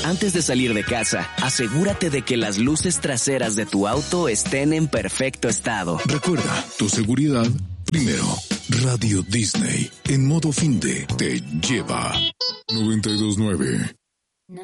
Antes de salir de casa, asegúrate de que las luces traseras de tu auto estén en perfecto estado. Recuerda, tu seguridad primero. Radio Disney, en modo fin de, te lleva 92.9.